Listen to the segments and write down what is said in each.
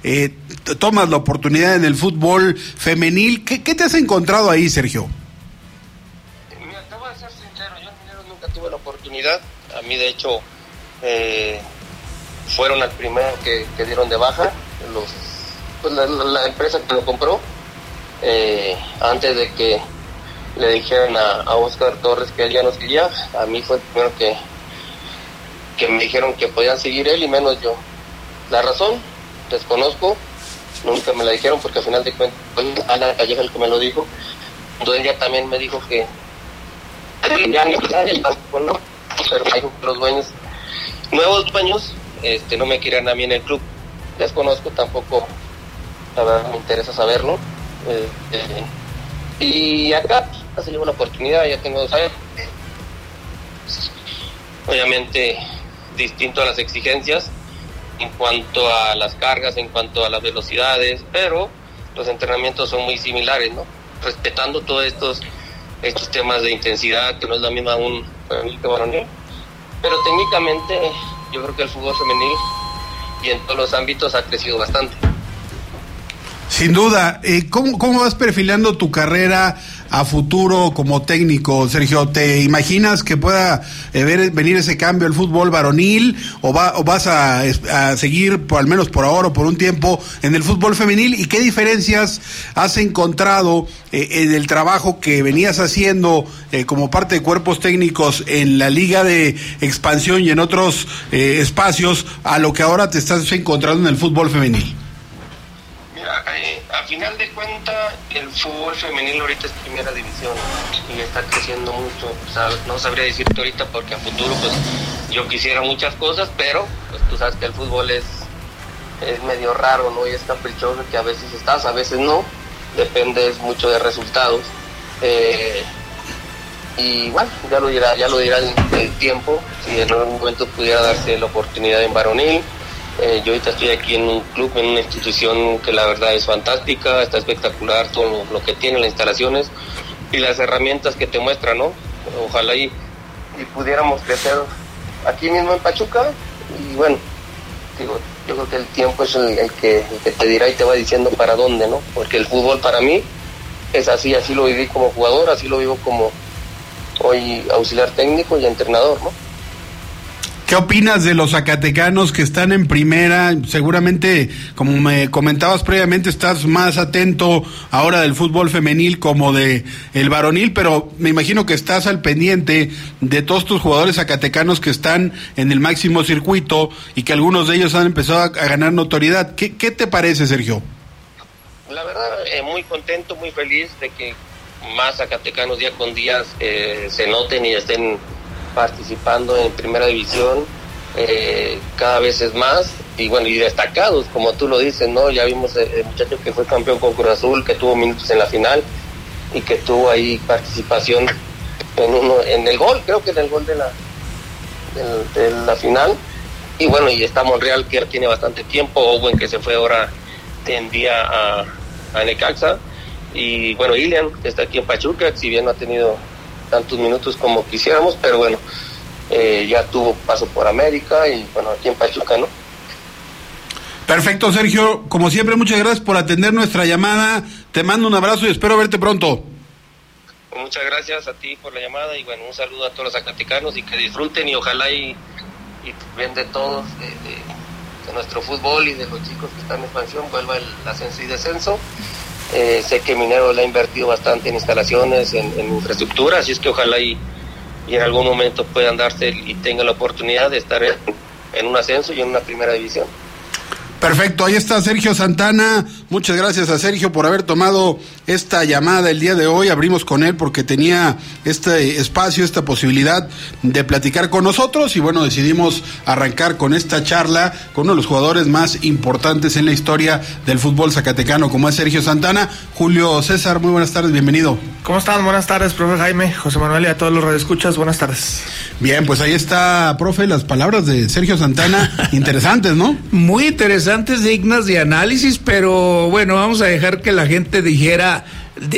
tomas la oportunidad en el fútbol femenil. ¿Qué te has encontrado ahí, Sergio? Mira, te voy a ser sincero, yo en Mineros nunca tuve la oportunidad. A mí, de hecho, fueron al primero que dieron de baja, la empresa que lo compró, antes de que le dijeran a Oscar Torres que él ya no seguía. A mí fue el primero que me dijeron que podían seguir él y menos yo. La razón, desconozco, nunca me la dijeron porque al final de cuentas fue Alan Calleja el que me lo dijo. Entonces ella también me dijo que ya ni no, pero me dijo que los dueños, nuevos dueños, no me querían a mí en el club. Desconozco, tampoco, la verdad me interesa saberlo. Y acá se llevo la oportunidad, ya tengo 2 años. Obviamente distinto a las exigencias en cuanto a las cargas, en cuanto a las velocidades, pero los entrenamientos son muy similares, ¿no? Respetando todos estos temas de intensidad, que no es la misma un femenil que varonil, pero técnicamente yo creo que el fútbol femenil y en todos los ámbitos ha crecido bastante. Sin duda. ¿Cómo vas perfilando tu carrera a futuro como técnico, Sergio? ¿Te imaginas que pueda venir ese cambio al fútbol varonil o vas a seguir, al menos por ahora o por un tiempo, en el fútbol femenil? ¿Y qué diferencias has encontrado en el trabajo que venías haciendo como parte de cuerpos técnicos en la Liga de Expansión y en otros espacios a lo que ahora te estás encontrando en el fútbol femenil? A final de cuentas, el fútbol femenil ahorita es primera división y está creciendo mucho. O sea, no sabría decirte ahorita porque a futuro pues yo quisiera muchas cosas, pero pues tú sabes que el fútbol es medio raro, ¿no? Y es caprichoso, que a veces estás, a veces no. Depende mucho de resultados. Y bueno, ya lo dirá el tiempo, si en algún momento pudiera darse la oportunidad en varonil. Yo ahorita estoy aquí en un club, en una institución que la verdad es fantástica, está espectacular todo lo que tiene, las instalaciones y las herramientas que te muestran, ¿no? Ojalá y pudiéramos crecer aquí mismo en Pachuca. Y bueno, digo, yo creo que el tiempo es el que te dirá y te va diciendo para dónde, ¿no? Porque el fútbol para mí es así lo viví como jugador, así lo vivo como hoy auxiliar técnico y entrenador, ¿no? ¿Qué opinas de los zacatecanos que están en primera? Seguramente, como me comentabas previamente, estás más atento ahora del fútbol femenil como de el varonil, pero me imagino que estás al pendiente de todos tus jugadores zacatecanos que están en el máximo circuito y que algunos de ellos han empezado a ganar notoriedad. ¿Qué te parece, Sergio? La verdad, muy contento, muy feliz de que más zacatecanos día con día se noten y estén participando en primera división, cada vez es más, y bueno, y destacados, como tú lo dices, ¿no? Ya vimos el muchacho que fue campeón con Cruz Azul, que tuvo minutos en la final, y que tuvo ahí participación en el gol, creo que en el gol de la final, y bueno, y está Monreal, que ya tiene bastante tiempo, Owen, que se fue ahora en día a Necaxa, y bueno, Ilian, que está aquí en Pachuca, si bien no ha tenido tantos minutos como quisiéramos, pero bueno, ya tuvo paso por América y bueno, aquí en Pachuca, ¿no? Perfecto, Sergio, como siempre, muchas gracias por atender nuestra llamada, te mando un abrazo y espero verte pronto. Muchas gracias a ti por la llamada y bueno, un saludo a todos los zacatecanos y que disfruten y ojalá y bien de todos, de nuestro fútbol y de los chicos que están en expansión, vuelva el ascenso y descenso. Sé que Minero le ha invertido bastante en instalaciones, en infraestructura, así es que ojalá y en algún momento puedan darse y tengan la oportunidad de estar en un ascenso y en una primera división. Perfecto, ahí está Sergio Santana. Muchas gracias a Sergio por haber tomado esta llamada el día de hoy. Abrimos con él porque tenía este espacio, esta posibilidad de platicar con nosotros y bueno, decidimos arrancar con esta charla con uno de los jugadores más importantes en la historia del fútbol zacatecano, como es Sergio Santana. Julio César, muy buenas tardes, bienvenido. ¿Cómo están? Buenas tardes, profe Jaime, José Manuel y a todos los radioescuchas, buenas tardes. Bien, pues ahí está, profe, las palabras de Sergio Santana, interesantes, ¿no? Muy interesantes, dignas de análisis, pero bueno, vamos a dejar que la gente dijera,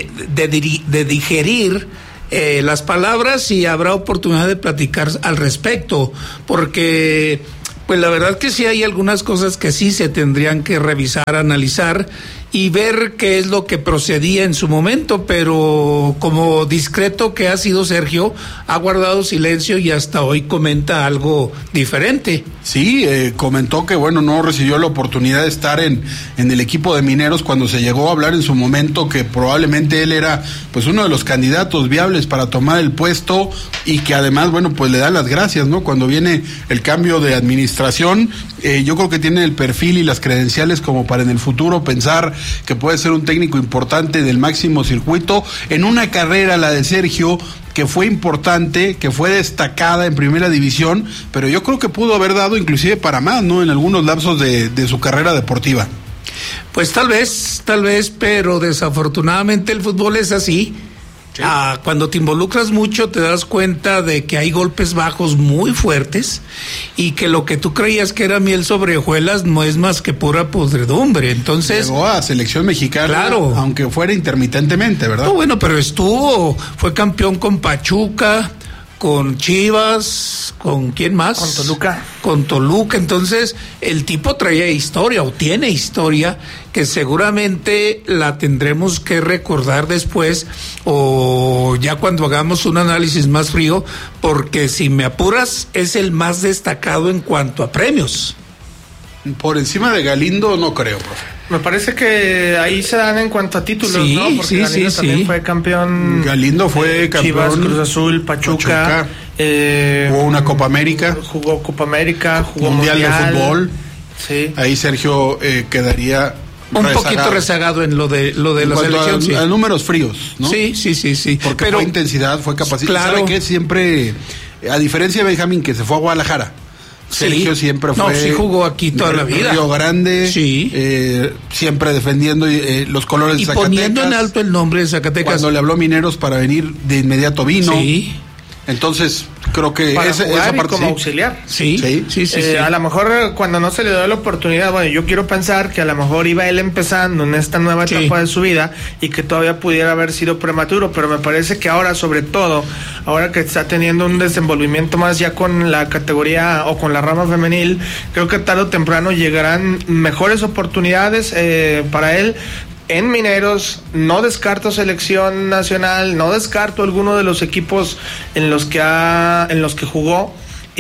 de digerir las palabras y habrá oportunidad de platicar al respecto, porque Pues la verdad que sí hay algunas cosas que sí se tendrían que revisar, analizar y ver qué es lo que procedía en su momento, pero como discreto que ha sido Sergio, ha guardado silencio y hasta hoy comenta algo diferente. Sí, comentó que bueno, no recibió la oportunidad de estar en el equipo de Mineros cuando se llegó a hablar en su momento que probablemente él era pues uno de los candidatos viables para tomar el puesto y que además, bueno, pues le dan las gracias, ¿no? Cuando viene el cambio de administración, yo creo que tiene el perfil y las credenciales como para en el futuro pensar que puede ser un técnico importante del máximo circuito en una carrera, la de Sergio, que fue importante, que fue destacada en primera división, pero yo creo que pudo haber dado inclusive para más, ¿no? En algunos lapsos de su carrera deportiva. Pues tal vez, pero desafortunadamente el fútbol es así. Sí. Cuando te involucras mucho te das cuenta de que hay golpes bajos muy fuertes y que lo que tú creías que era miel sobre hojuelas no es más que pura podredumbre. Entonces llegó a selección mexicana, claro, aunque fuera intermitentemente, ¿verdad? No, bueno, pero fue campeón con Pachuca, con Chivas, ¿con quién más? Con Toluca. Entonces el tipo traía historia o tiene historia que seguramente la tendremos que recordar después o ya cuando hagamos un análisis más frío, porque si me apuras es el más destacado en cuanto a premios. Por encima de Galindo no creo, profe. Me parece que ahí se dan en cuanto a títulos, sí, ¿no? Porque Galindo también fue campeón. Galindo fue campeón. Chivas, Cruz Azul, Pachuca. Jugó una Copa América. Jugó Copa América, jugó Mundial de Fútbol. Sí. Ahí Sergio quedaría un poquito rezagado en lo de la selección. Sí. A números fríos, ¿no? Sí. Porque fue intensidad, fue capacidad. Claro. ¿Sabe qué? Siempre, a diferencia de Benjamín, que se fue a Guadalajara, Sergio siempre fue. No, sí jugó aquí toda la vida. Río Grande, sí. Siempre defendiendo los colores de Zacatecas. Y poniendo en alto el nombre de Zacatecas. Cuando le habló Mineros para venir, de inmediato vino. Sí. Entonces, creo que para esa parte como auxiliar. Sí. A lo mejor cuando no se le dio la oportunidad, bueno, yo quiero pensar que a lo mejor iba él empezando en esta nueva etapa de su vida y que todavía pudiera haber sido prematuro, pero me parece que ahora, sobre todo, ahora que está teniendo un desenvolvimiento más ya con la categoría o con la rama femenil, creo que tarde o temprano llegarán mejores oportunidades para él. En Mineros, no descarto selección nacional, no descarto alguno de los equipos en los que jugó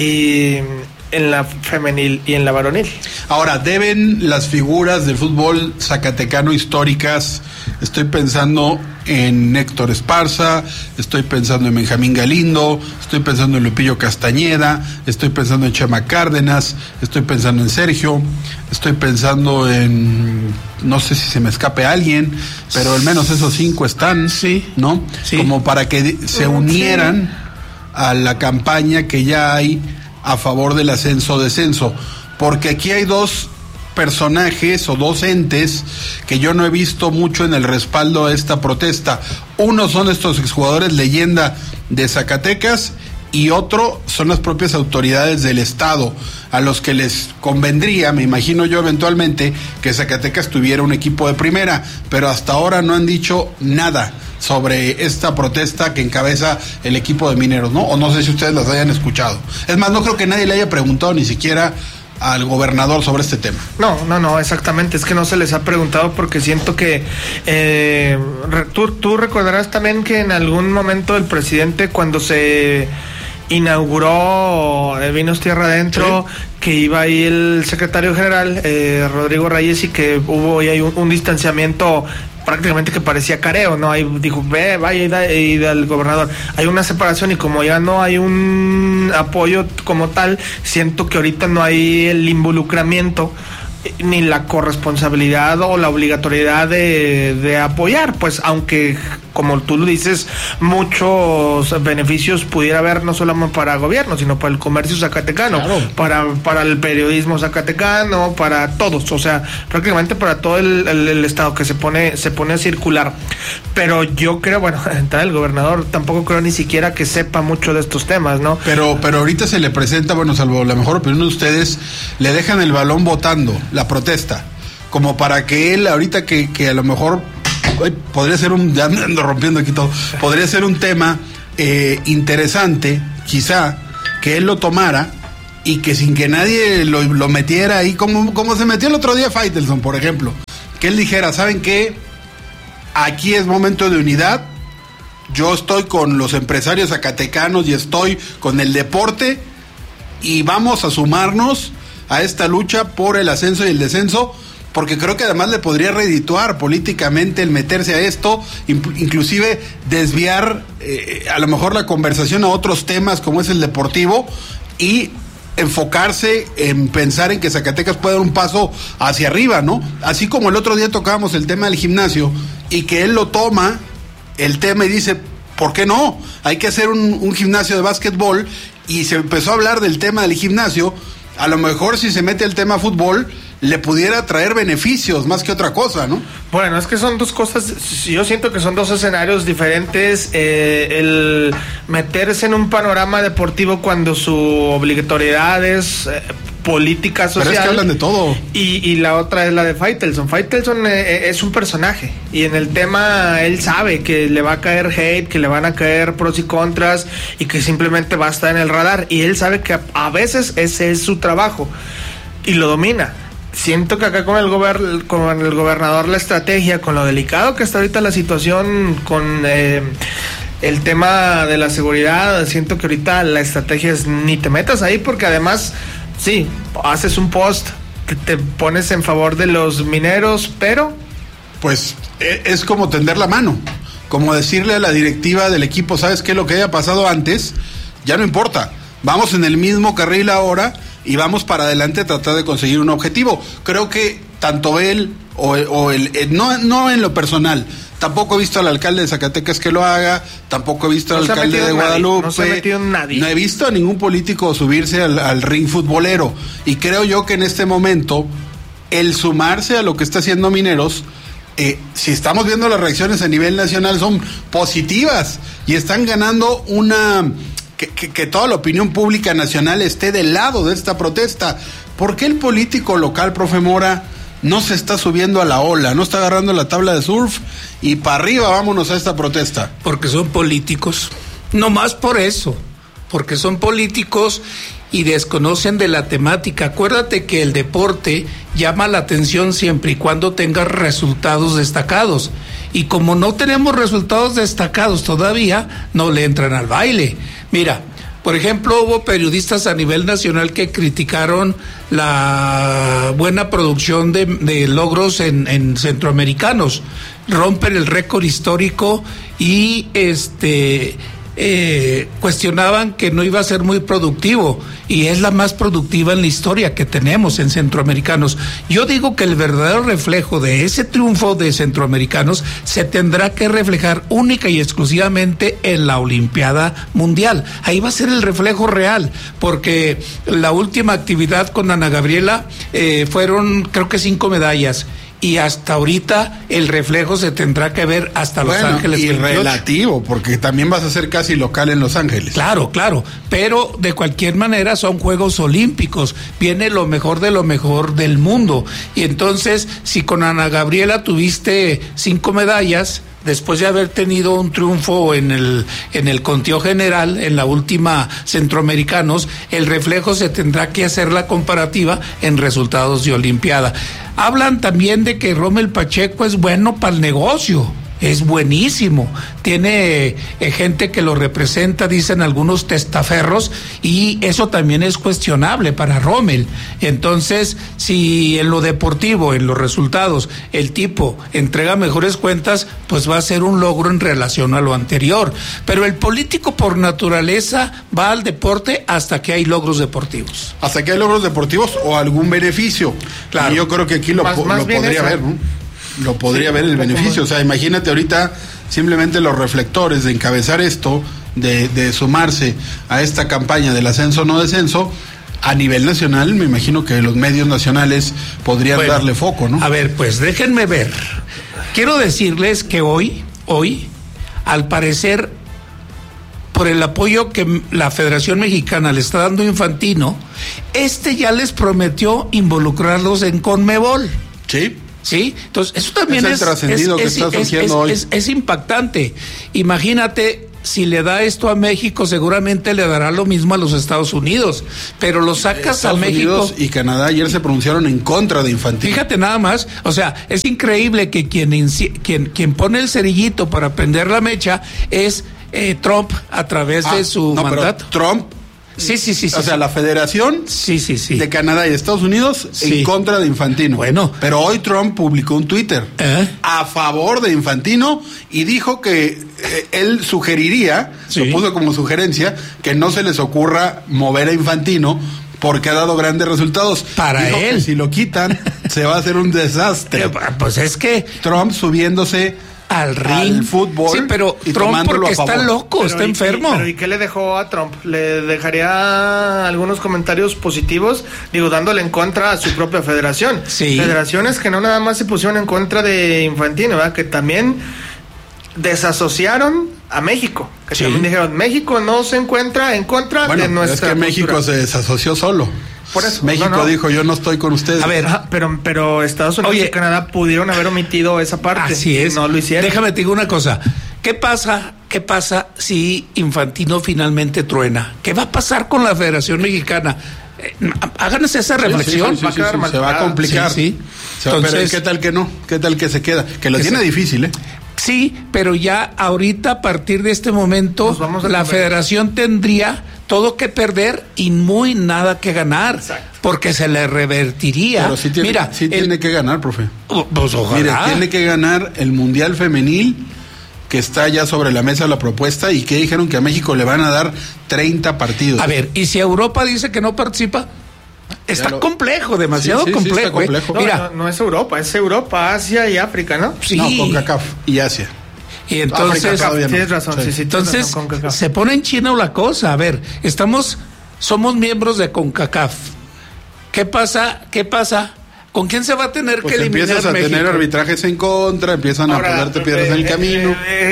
y en la femenil y en la varonil. Ahora, deben las figuras del fútbol zacatecano históricas, estoy pensando en Héctor Esparza, estoy pensando en Benjamín Galindo, estoy pensando en Lupillo Castañeda, estoy pensando en Chema Cárdenas, estoy pensando en Sergio, estoy pensando en, no sé si se me escape alguien, pero al menos esos 5 están, ¿no? Sí. Como para que se unieran a la campaña que ya hay a favor del ascenso-descenso, porque aquí hay 2 personajes o 2 entes que yo no he visto mucho en el respaldo a esta protesta. Uno son estos exjugadores leyenda de Zacatecas y otro son las propias autoridades del estado, a los que les convendría, me imagino yo eventualmente, que Zacatecas tuviera un equipo de primera, pero hasta ahora no han dicho nada sobre esta protesta que encabeza el equipo de Mineros, ¿no? O no sé si ustedes las hayan escuchado. Es más, no creo que nadie le haya preguntado ni siquiera al gobernador sobre este tema. No, exactamente, es que no se les ha preguntado porque siento que tú recordarás también que en algún momento el presidente, cuando se inauguró Vinos Tierra Adentro, que iba ahí el secretario general Rodrigo Reyes, y que hubo ahí un distanciamiento prácticamente que parecía careo, ¿no? Ahí dijo, vaya y del gobernador. Hay una separación y como ya no hay un apoyo como tal, siento que ahorita no hay el involucramiento ni la corresponsabilidad o la obligatoriedad de apoyar, pues aunque como tú lo dices, muchos beneficios pudiera haber no solo para gobierno, sino para el comercio zacatecano, claro, para el periodismo zacatecano, para todos, o sea, prácticamente para todo el estado que se pone a circular. Pero yo creo, bueno, el gobernador tampoco creo ni siquiera que sepa mucho de estos temas, ¿no? Pero ahorita se le presenta, bueno, salvo la mejor opinión de ustedes, le dejan el balón votando la protesta, como para que él ahorita que a lo mejor podría ser ya ando rompiendo aquí todo, podría ser un tema interesante, quizá, que él lo tomara y que sin que nadie lo metiera ahí, como se metió el otro día Faitelson, por ejemplo, que él dijera, ¿saben qué? Aquí es momento de unidad, yo estoy con los empresarios zacatecanos y estoy con el deporte y vamos a sumarnos a esta lucha por el ascenso y el descenso, porque creo que además le podría redituar políticamente el meterse a esto, inclusive desviar a lo mejor la conversación a otros temas como es el deportivo y enfocarse en pensar en que Zacatecas puede dar un paso hacia arriba, ¿no? Así como el otro día tocábamos el tema del gimnasio y que él lo toma el tema y dice, ¿por qué no? Hay que hacer un gimnasio de básquetbol, y se empezó a hablar del tema del gimnasio. A lo mejor si se mete el tema fútbol le pudiera traer beneficios más que otra cosa, ¿no? Bueno, es que son dos cosas, yo siento que son dos escenarios diferentes. El meterse en un panorama deportivo cuando su obligatoriedad es política social. Pero es que hablan de todo. Y la otra es la de Faitelson. Faitelson es un personaje, y en el tema él sabe que le va a caer hate, que le van a caer pros y contras, y que simplemente va a estar en el radar, y él sabe que a veces ese es su trabajo y lo domina. Siento que acá con el gobernador la estrategia, con lo delicado que está ahorita la situación, con el tema de la seguridad, siento que ahorita la estrategia es ni te metas ahí, porque además, sí, haces un post, te pones en favor de los mineros, pero... Pues es como tender la mano, como decirle a la directiva del equipo, ¿sabes qué? Lo que haya pasado antes, ya no importa, vamos en el mismo carril ahora y vamos para adelante a tratar de conseguir un objetivo. Creo que tanto él no en lo personal, tampoco he visto al alcalde de Zacatecas que lo haga, tampoco he visto al alcalde de Guadalupe, no se ha metido en nadie. No he visto a ningún político subirse al ring futbolero, y creo yo que en este momento el sumarse a lo que está haciendo Mineros, si estamos viendo las reacciones a nivel nacional, son positivas y están ganando que toda la opinión pública nacional esté del lado de esta protesta. ¿Por qué el político local, profe Mora, no se está subiendo a la ola, no está agarrando la tabla de surf y para arriba vámonos a esta protesta? Porque son políticos, no más por eso, porque son políticos y desconocen de la temática. Acuérdate que el deporte llama la atención siempre y cuando tenga resultados destacados, y como no tenemos resultados destacados todavía, no le entran al baile. Mira, por ejemplo, hubo periodistas a nivel nacional que criticaron la buena producción de logros en centroamericanos. Rompen el récord histórico y cuestionaban que no iba a ser muy productivo, y es la más productiva en la historia que tenemos en centroamericanos. Yo digo que el verdadero reflejo de ese triunfo de centroamericanos se tendrá que reflejar única y exclusivamente en la Olimpiada Mundial. Ahí va a ser el reflejo real, porque la última actividad con Ana Gabriela fueron creo que 5 medallas. Y hasta ahorita el reflejo se tendrá que ver hasta Los Ángeles. Y 28. Relativo, porque también vas a ser casi local en Los Ángeles. Claro, pero de cualquier manera son Juegos Olímpicos, viene lo mejor de lo mejor del mundo. Y entonces, si con Ana Gabriela tuviste 5 medallas, después de haber tenido un triunfo en el conteo general, en la última Centroamericanos, el reflejo se tendrá que hacer la comparativa en resultados de Olimpiada. Hablan también de que Rommel Pacheco es bueno para el negocio. Es buenísimo, tiene gente que lo representa, dicen algunos testaferros, y eso también es cuestionable para Rommel. Entonces, si en lo deportivo, en los resultados, el tipo entrega mejores cuentas, pues va a ser un logro en relación a lo anterior. Pero el político por naturaleza va al deporte hasta que hay logros deportivos. Hasta que hay logros deportivos o algún beneficio. Claro. Y yo creo que aquí lo podría haber, ¿no? Lo podría ver el beneficio. O sea, imagínate ahorita simplemente los reflectores de encabezar esto, de sumarse a esta campaña del ascenso no descenso a nivel nacional. Me imagino que los medios nacionales podrían darle foco, ¿no? A ver, pues déjenme ver. Quiero decirles que hoy, al parecer, por el apoyo que la Federación Mexicana le está dando a Infantino, ya les prometió involucrarlos en Conmebol. Sí. Sí, entonces eso también es el trascendido que está surgiendo hoy. Es impactante. Imagínate si le da esto a México, seguramente le dará lo mismo a los Estados Unidos, pero lo sacas Estados a México. Unidos y Canadá ayer se pronunciaron en contra de Infantino. Fíjate nada más, o sea, es increíble que quien pone el cerillito para prender la mecha es Trump a través de su mandato. Pero Trump. Sí. O sea, la Federación de Canadá y Estados Unidos en contra de Infantino. Bueno. Pero hoy Trump publicó un Twitter a favor de Infantino y dijo que él sugeriría, lo puso como sugerencia, que no se les ocurra mover a Infantino porque ha dado grandes resultados. Para dijo él. Que si lo quitan, se va a hacer un desastre. Pues es que Trump subiéndose al ring, al fútbol. Sí, pero Trump porque está loco, está enfermo. ¿Y qué le dejó a Trump? ¿Le dejaría algunos comentarios positivos? Digo, dándole en contra a su propia federación. Sí. Federaciones que no nada más se pusieron en contra de Infantino, ¿verdad? Que también desasociaron a México. Que también dijeron, México no se encuentra en contra de nuestra es que México postura. se desasoció solo. Por eso, México dijo, yo no estoy con ustedes. A ver, pero Estados Unidos y Canadá pudieron haber omitido esa parte. Así es. No lo hicieron. Déjame te digo una cosa. ¿Qué pasa si Infantino finalmente truena? ¿Qué va a pasar con la Federación Mexicana? Háganse esa reflexión. Se va a complicar. Entonces, pero ¿qué tal que no? ¿Qué tal que se queda? Que lo tiene difícil, ¿eh? Sí, pero ya ahorita, a partir de este momento, la Federación tendría todo que perder y muy nada que ganar. Exacto. Porque se le revertiría. Pero sí tiene que ganar, profe. Pues ojalá. Mire, tiene que ganar el Mundial Femenil, que está ya sobre la mesa la propuesta, y que dijeron que a México le van a dar 30 partidos. A ver, ¿y si Europa dice que no participa? Está complejo, demasiado complejo. Está complejo. Mira, no es Europa, es Europa, Asia y África, ¿no? Sí. No, CONCACAF y Asia. Y entonces, tienes razón, entonces se pone en China la cosa. A ver, somos miembros de CONCACAF. ¿Qué pasa? ¿Con quién se va a tener que eliminar empiezas a México? tener arbitrajes en contra, empiezan a ponerte piedras en el camino.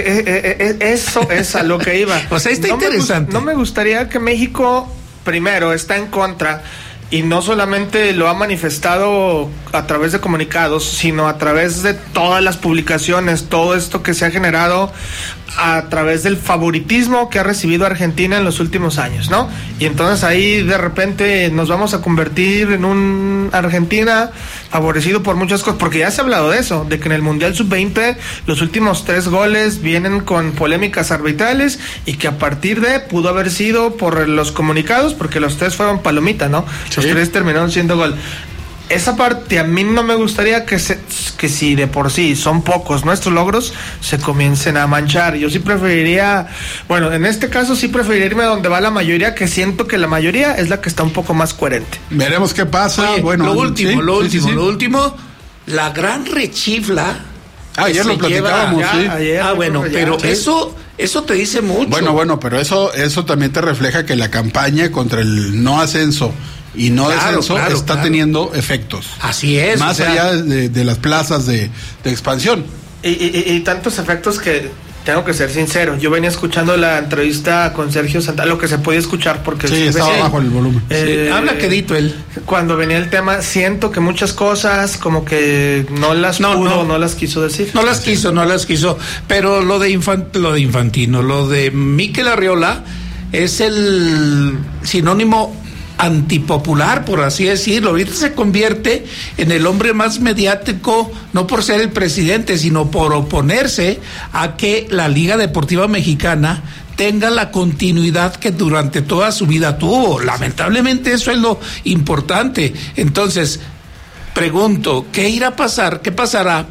Eso es a lo que iba. Pues ahí está interesante. No me gustaría que México, primero, está en contra, y no solamente lo ha manifestado a través de comunicados, sino a través de todas las publicaciones, todo esto que se ha generado a través del favoritismo que ha recibido Argentina en los últimos años, ¿no? Y entonces ahí de repente nos vamos a convertir en un Argentina favorecido por muchas cosas, porque ya se ha hablado de eso, de que en el Mundial Sub-20 los últimos 3 goles vienen con polémicas arbitrales, y que a partir de pudo haber sido por los comunicados, porque los 3 fueron palomita, ¿no? Sí. Los 3 terminaron siendo gol. Esa parte a mí no me gustaría que si de por sí son pocos nuestros logros, se comiencen a manchar. Yo sí preferiría, bueno, en este caso sí preferiría irme donde va la mayoría, que siento que la mayoría es la que está un poco más coherente. Veremos qué pasa. Oye, bueno, lo último, la gran rechifla. Ayer lo platicábamos, bueno, pero eso te dice mucho. Bueno, pero eso también te refleja que la campaña contra el no ascenso y no descenso está teniendo efectos. Así es. Más allá de las plazas de expansión. Y tantos efectos que tengo que ser sincero. Yo venía escuchando la entrevista con Sergio Santana, lo que se podía escuchar porque estaba bajo el volumen. Habla quedito él. Cuando venía el tema, siento que muchas cosas como que no las quiso decir. No las quiso. Pero lo de Infantino, lo de Mikel Arriola es el sinónimo antipopular, por así decirlo. Ahorita se convierte en el hombre más mediático, no por ser el presidente, sino por oponerse a que la Liga Deportiva Mexicana tenga la continuidad que durante toda su vida tuvo. Lamentablemente eso es lo importante. Entonces, pregunto, ¿qué irá a pasar? ¿Qué pasará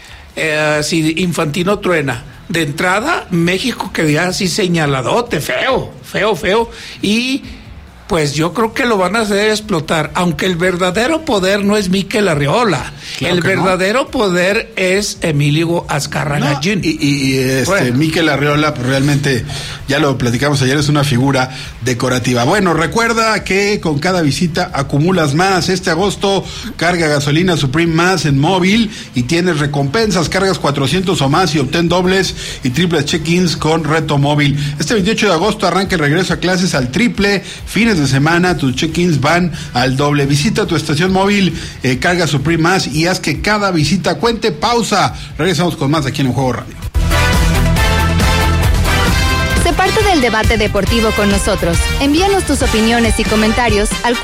si Infantino truena? De entrada, México quedaría así señaladote, feo, y pues yo creo que lo van a hacer explotar, aunque el verdadero poder no es Mikel Arriola, el verdadero poder es Emilio Azcárraga Jr. Mikel Arriola, pues realmente, ya lo platicamos ayer, es una figura decorativa. Bueno, recuerda que con cada visita acumulas más. Este agosto carga gasolina Supreme más en móvil y tienes recompensas, cargas 400 o más y obtén dobles y triples check-ins con Reto Móvil. Este 28 de agosto arranca el regreso a clases al triple, fines de semana tus check-ins van al doble. Visita tu estación móvil, carga Supreme más y haz que cada visita cuente. Pausa, regresamos con más aquí en El Juego Radio. Sé parte del debate deportivo con nosotros. Envíanos tus opiniones y comentarios al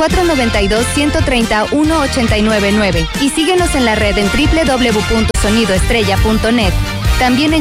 492-130-1899 y síguenos en la red en www.sonidoestrella.net. También en